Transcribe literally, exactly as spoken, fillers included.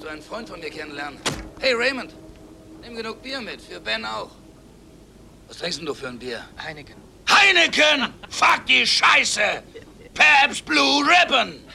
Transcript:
du einen Freund von mir kennenlernen? Hey, Raymond, nimm genug Bier mit, für Ben auch. Was trinkst denn du für ein Bier? Heineken. Heineken! Fuck die Scheiße! Pabst Blue Ribbon!